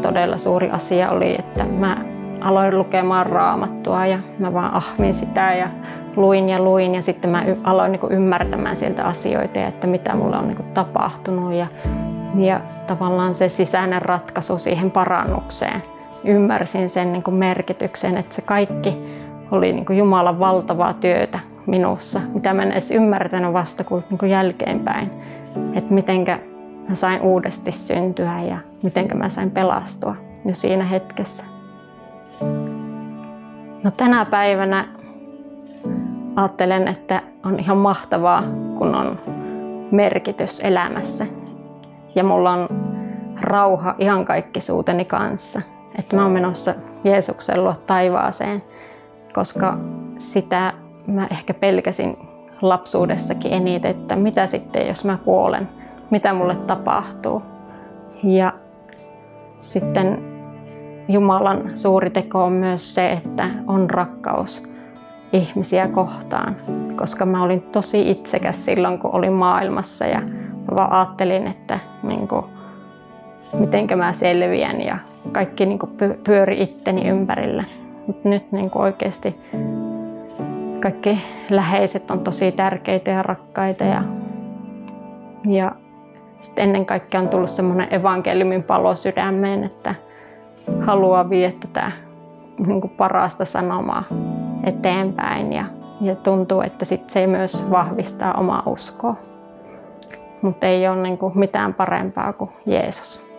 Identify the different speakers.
Speaker 1: todella suuri asia oli, että mä aloin lukemaan Raamattua ja mä vaan ahmin sitä ja luin ja sitten mä aloin niin kuin ymmärtämään sieltä asioita ja että mitä mulle on niin kuin tapahtunut ja tavallaan se sisäinen ratkaisu siihen parannukseen. Ymmärsin sen niin kuin merkityksen, että se kaikki oli niin kuin Jumalan valtavaa työtä minussa, mitä mä en edes ymmärtänyt vasta kuin jälkeenpäin, että mitenkä mä sain uudesti syntyä ja mitenkä mä sain pelastua jo siinä hetkessä. No tänä päivänä ajattelen, että on ihan mahtavaa, kun on merkitys elämässä ja mulla on rauha ihan kaikkisuuteni kanssa. Että mä oon menossa Jeesuksen luo taivaaseen, koska sitä mä ehkä pelkäsin lapsuudessakin eniten, että mitä sitten jos mä kuolen, mitä mulle tapahtuu. Ja sitten Jumalan suuri teko on myös se, että on rakkaus ihmisiä kohtaan, koska mä olin tosi itsekäs silloin, kun olin maailmassa ja mä vaan ajattelin, että mitenkä mä selviän ja kaikki pyöri itteni ympärillä. Mut nyt oikeasti kaikki läheiset on tosi tärkeitä ja rakkaita ja sitten ennen kaikkea on tullut semmoinen evankeliumin palo sydämeen, että haluaa viedä tätä parasta sanomaa eteenpäin ja tuntuu, että sit se myös vahvistaa omaa uskoa. Mutta ei ole mitään parempaa kuin Jeesus.